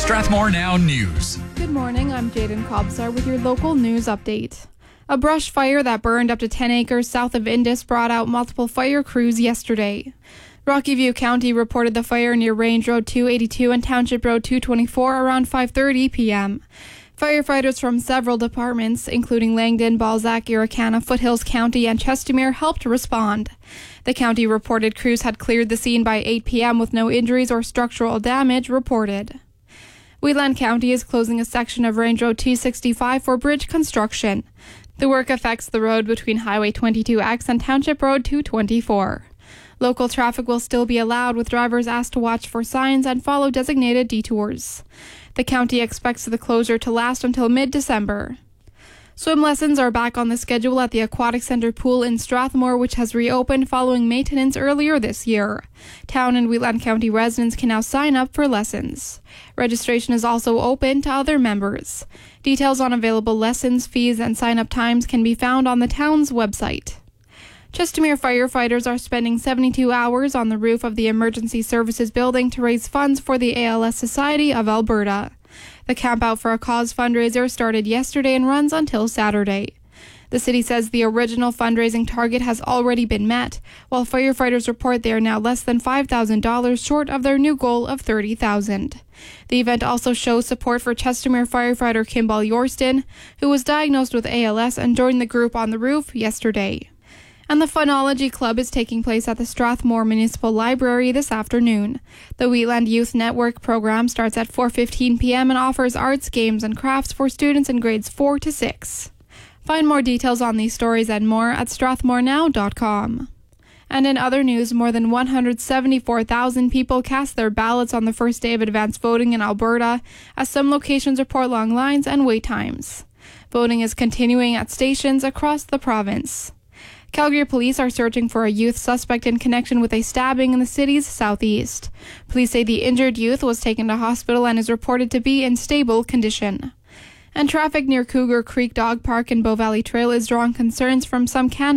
Strathmore Now News. Good morning, I'm Jaden Kobsar with your local news update. A brush fire that burned up to 10 acres south of Indus brought out multiple fire crews yesterday. Rocky View County reported the fire near Range Road 282 and Township Road 224 around 5:30 p.m. Firefighters from several departments, including Langdon, Balzac, Irricana, Foothills County, and Chestermere, helped respond. The county reported crews had cleared the scene by 8 p.m. with no injuries or structural damage reported. Wheatland County is closing a section of Range Road 265 for bridge construction. The work affects the road between Highway 22X and Township Road 224. Local traffic will still be allowed, with drivers asked to watch for signs and follow designated detours. The county expects the closure to last until mid-December. Swim lessons are back on the schedule at the Aquatic Center pool in Strathmore, which has reopened following maintenance earlier this year. Town and Wheatland County residents can now sign up for lessons. Registration is also open to other members. Details on available lessons, fees, and sign-up times can be found on the town's website. Chestermere firefighters are spending 72 hours on the roof of the Emergency Services Building to raise funds for the ALS Society of Alberta. The Camp Out for a Cause fundraiser started yesterday and runs until Saturday. The city says the original fundraising target has already been met, while firefighters report they are now less than $5,000 short of their new goal of $30,000. The event also shows support for Chestermere firefighter Kimball Yorston, who was diagnosed with ALS and joined the group on the roof yesterday. And the Phonology Club is taking place at the Strathmore Municipal Library this afternoon. The Wheatland Youth Network program starts at 4:15 p.m. and offers arts, games, and crafts for students in grades 4 to 6. Find more details on these stories and more at strathmorenow.com. And in other news, more than 174,000 people cast their ballots on the first day of advance voting in Alberta, as some locations report long lines and wait times. Voting is continuing at stations across the province. Calgary police are searching for a youth suspect in connection with a stabbing in the city's southeast. Police say the injured youth was taken to hospital and is reported to be in stable condition. And traffic near Cougar Creek Dog Park and Bow Valley Trail is drawing concerns from some